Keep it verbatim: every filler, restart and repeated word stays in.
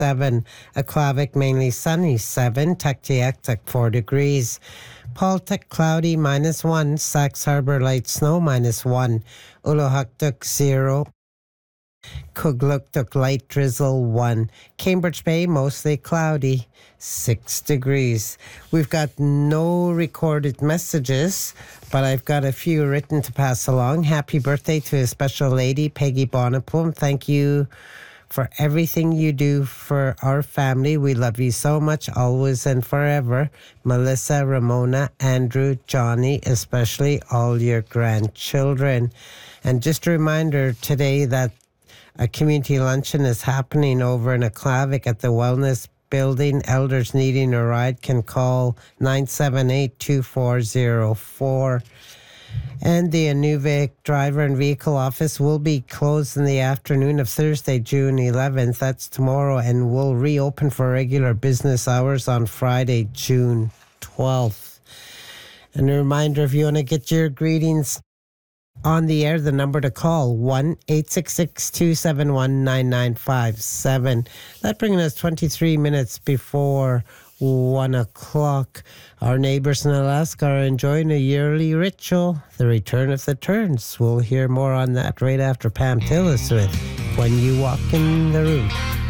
seven. Aklavik, mainly sunny, seven. Tuktoyaktuk, four degrees. Paltuk, cloudy, minus one. Sax Harbor, light snow, minus one. Uluhaktuk, zero. Kugluktuk, light drizzle, one. Cambridge Bay, mostly cloudy, six degrees. We've got no recorded messages, but I've got a few written to pass along. Happy birthday to a special lady, Peggy Bonneplum. Thank you for everything you do for our family. We love you so much, always and forever. Melissa, Ramona, Andrew, Johnny, especially all your grandchildren. And just a reminder today that a community luncheon is happening over in Aklavik at the Wellness Building. Elders needing a ride can call nine seven eight, two four zero four. And the Inuvik driver and vehicle office will be closed in the afternoon of Thursday, June eleventh. That's tomorrow, and will reopen for regular business hours on Friday, June twelfth. And a reminder, if you want to get your greetings on the air, the number to call, one eight six six, two seven one, nine nine five seven. That brings us twenty-three minutes before one o'clock. Our neighbors in Alaska are enjoying a yearly ritual, the return of the terns. We'll hear more on that right after Pam Tillis with When You Walk in the Room.